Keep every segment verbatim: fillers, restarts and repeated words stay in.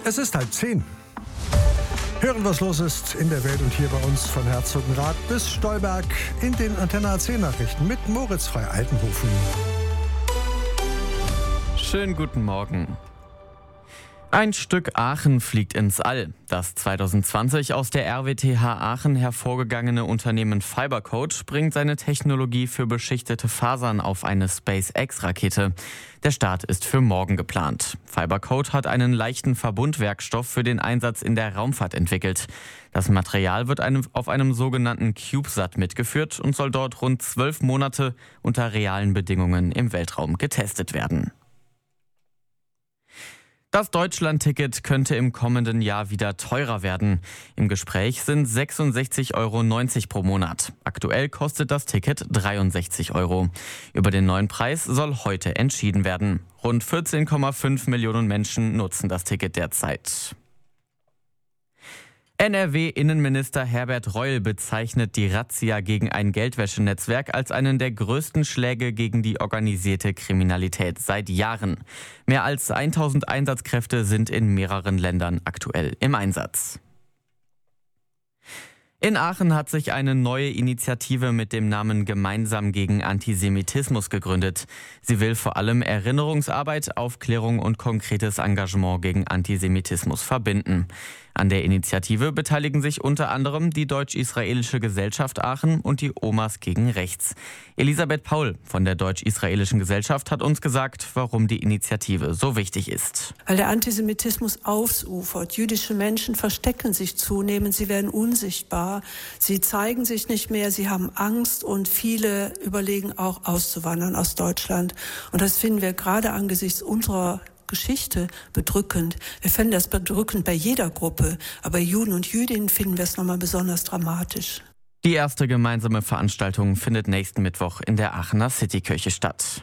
Es ist halb zehn. Hören, was los ist in der Welt und hier bei uns von Herzogenrath bis Stolberg in den Antenne A zehn Nachrichten mit Moritz Frei-Altenhofen. Schönen guten Morgen. Ein Stück Aachen fliegt ins All. Das zwanzig zwanzig aus der R W T H Aachen hervorgegangene Unternehmen Fibercode bringt seine Technologie für beschichtete Fasern auf eine SpaceX-Rakete. Der Start ist für morgen geplant. Fibercode hat einen leichten Verbundwerkstoff für den Einsatz in der Raumfahrt entwickelt. Das Material wird einem, auf einem sogenannten CubeSat mitgeführt und soll dort rund zwölf Monate unter realen Bedingungen im Weltraum getestet werden. Das Deutschland-Ticket könnte im kommenden Jahr wieder teurer werden. Im Gespräch sind sechsundsechzig Euro neunzig pro Monat. Aktuell kostet das Ticket dreiundsechzig Euro. Über den neuen Preis soll heute entschieden werden. Rund vierzehn Komma fünf Millionen Menschen nutzen das Ticket derzeit. N R W-Innenminister Herbert Reul bezeichnet die Razzia gegen ein Geldwäschenetzwerk als einen der größten Schläge gegen die organisierte Kriminalität seit Jahren. Mehr als tausend Einsatzkräfte sind in mehreren Ländern aktuell im Einsatz. In Aachen hat sich eine neue Initiative mit dem Namen Gemeinsam gegen Antisemitismus gegründet. Sie will vor allem Erinnerungsarbeit, Aufklärung und konkretes Engagement gegen Antisemitismus verbinden. An der Initiative beteiligen sich unter anderem die Deutsch-Israelische Gesellschaft Aachen und die Omas gegen Rechts. Elisabeth Paul von der Deutsch-Israelischen Gesellschaft hat uns gesagt, warum die Initiative so wichtig ist. Weil der Antisemitismus ausufert. Jüdische Menschen verstecken sich zunehmend, sie werden unsichtbar, sie zeigen sich nicht mehr, sie haben Angst und viele überlegen auch auszuwandern aus Deutschland. Und das finden wir gerade angesichts unserer Geschichte bedrückend. Wir finden das bedrückend bei jeder Gruppe, aber bei Juden und Jüdinnen finden wir es nochmal besonders dramatisch. Die erste gemeinsame Veranstaltung findet nächsten Mittwoch in der Aachener Citykirche statt.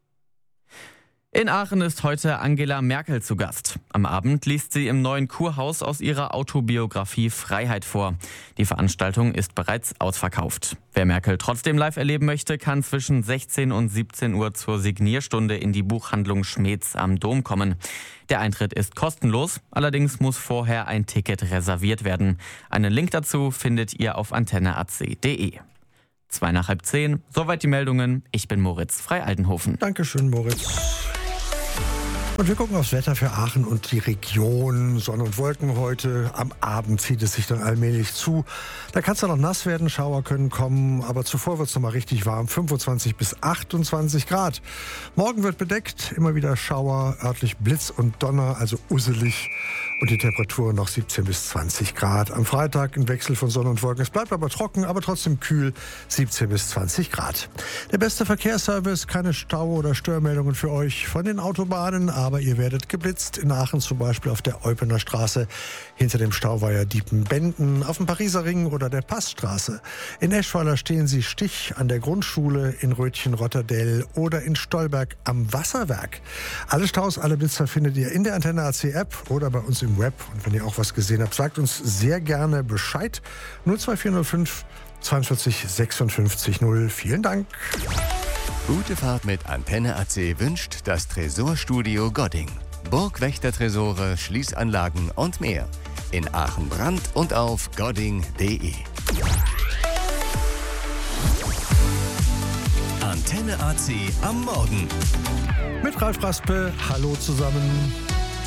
In Aachen ist heute Angela Merkel zu Gast. Am Abend liest sie im neuen Kurhaus aus ihrer Autobiografie Freiheit vor. Die Veranstaltung ist bereits ausverkauft. Wer Merkel trotzdem live erleben möchte, kann zwischen sechzehn und siebzehn Uhr zur Signierstunde in die Buchhandlung Schmeetz am Dom kommen. Der Eintritt ist kostenlos, allerdings muss vorher ein Ticket reserviert werden. Einen Link dazu findet ihr auf antenne a c punkt d e. Zwei nach halb zehn, soweit die Meldungen. Ich bin Moritz Frei-Altenhofen. Dankeschön, Moritz. Und wir gucken aufs Wetter für Aachen und die Region. Sonne und Wolken heute. Am Abend zieht es sich dann allmählich zu. Da kann es dann noch nass werden, Schauer können kommen. Aber zuvor wird es noch mal richtig warm. fünfundzwanzig bis achtundzwanzig Grad. Morgen wird bedeckt, immer wieder Schauer, örtlich Blitz und Donner, also usselig. Und die Temperatur noch siebzehn bis zwanzig Grad. Am Freitag ein Wechsel von Sonne und Wolken. Es bleibt aber trocken, aber trotzdem kühl. siebzehn bis zwanzig Grad. Der beste Verkehrsservice, keine Stau- oder Störmeldungen für euch von den Autobahnen. Aber ihr werdet geblitzt. In Aachen zum Beispiel auf der Eupener Straße. Hinter dem Stauweiher Diepenbenden. Auf dem Pariser Ring oder der Passstraße. In Eschweiler stehen sie Stich an der Grundschule. In Rötchen-Rotterdell oder in Stolberg am Wasserwerk. Alle Staus, alle Blitzer findet ihr in der Antenne A C App oder bei uns im Web. Und wenn ihr auch was gesehen habt, sagt uns sehr gerne Bescheid. null zwei vier null fünf zweiundvierzig sechsundfünfzig null. Vielen Dank. Gute Fahrt mit Antenne A C wünscht das Tresorstudio Godding. Burgwächter-Tresore, Schließanlagen und mehr. In Aachen Brand und auf godding punkt d e. Antenne A C am Morgen. Mit Ralf Raspe. Hallo zusammen.